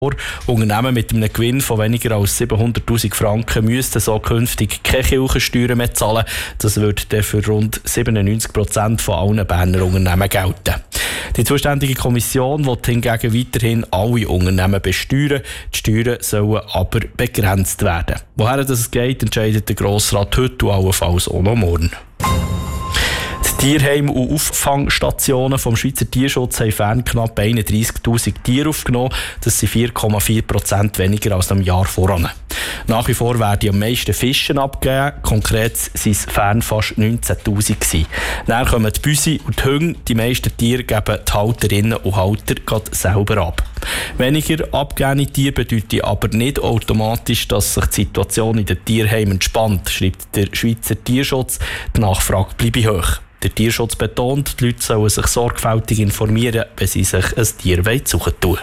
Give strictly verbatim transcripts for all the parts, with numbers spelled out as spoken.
Unternehmen mit einem Gewinn von weniger als siebenhunderttausend Franken müssten so künftig keine Kirchensteuern mehr zahlen. Das würde dann für rund siebenundneunzig Prozent von allen Berner Unternehmen gelten. Die zuständige Kommission will hingegen weiterhin alle Unternehmen besteuern. Die Steuern sollen aber begrenzt werden. Woher das geht, entscheidet der Grossrat heute und allenfalls auch noch morgen. Die Tierheime und Auffangstationen vom Schweizer Tierschutz haben fern knapp einunddreissigtausend Tiere aufgenommen. Das sind vier Komma vier Prozent weniger als im Jahr voran. Nach wie vor werden am meisten Fische abgegeben. Konkret waren es fern fast neunzehntausend. Dann kommen die Büsi und die Hunde. Die meisten Tiere geben die Halterinnen und Halter gerade selber ab. Weniger abgegebene Tiere bedeutet aber nicht automatisch, dass sich die Situation in den Tierheimen entspannt, schreibt der Schweizer Tierschutz. Die Nachfrage bleibe hoch. Der Tierschutz betont, die Leute sollen sich sorgfältig informieren, wenn sie sich ein Tier suchen wollen.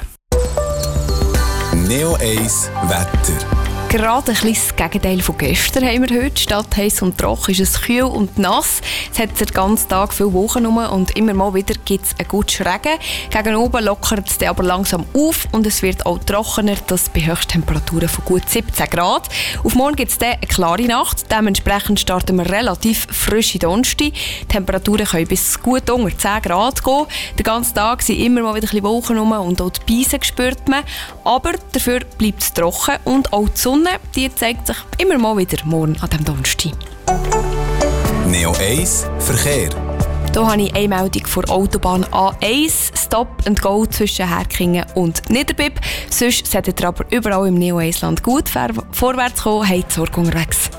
Neo eins Wetter. Gerade ein kleines Gegenteil von gestern haben wir heute. Statt heiß und trocken ist es kühl und nass. Es hat den ganzen Tag viele Wolken rum und immer mal wieder gibt es einen guten Regen. Gegen oben lockert es dann aber langsam auf und es wird auch trockener, das bei Höchsttemperaturen von gut siebzehn Grad. Auf morgen gibt es dann eine klare Nacht. Dementsprechend starten wir relativ frisch in Donnerstag. Die Temperaturen können bis gut unter zehn Grad gehen. Den ganzen Tag sind immer mal wieder ein bisschen Wolken rum und auch die Beise spürt man. Aber dafür bleibt es trocken und auch die Sonne, die zeigt sich immer mal wieder morgen an diesem Donnerstag. Neo eins Verkehr. Hier habe ich eine Meldung vor Autobahn A eins, Stop and Go zwischen Herkingen und Niederbipp. Sonst solltet ihr aber überall im Neo eins Land gut vorwärts kommen, habt Sorge unterwegs.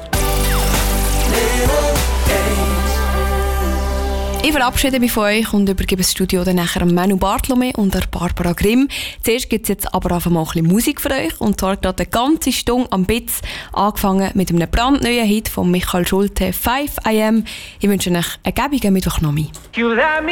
Ich verabschiede mich von euch und übergebe das Studio dann nachher an Manu Bartolome und an Barbara Grimm. Zuerst gibt es jetzt aber einfach mal ein bisschen Musik für euch und zwar gerade eine ganze Stunde am Bitz, angefangen mit einem brandneuen Hit von Michael Schulte, five a m. Ich wünsche euch einen gäbigen Mittwochnachmittag.